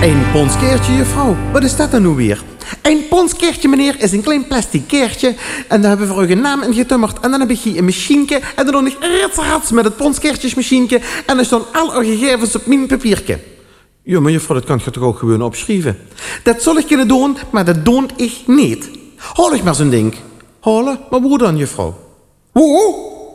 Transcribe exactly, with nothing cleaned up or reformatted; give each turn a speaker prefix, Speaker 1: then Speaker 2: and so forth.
Speaker 1: Een ponskeertje, juffrouw. Wat is dat dan nu weer? Een ponskeertje, meneer, is een klein plastic keertje. En daar hebben we voor uw naam in getummerd. En dan heb ik hier een machienke. En dan doe ik rits met het ponskeertjesmachienke. En dan staan al uw gegevens op mijn papiertje. Ja, maar juffrouw, dat kan je toch ook gewoon opschrijven? Dat zal ik kunnen doen, maar dat doe ik niet. Hol ik maar zo'n ding. Halen? Maar hoe dan, juffrouw? Hoe?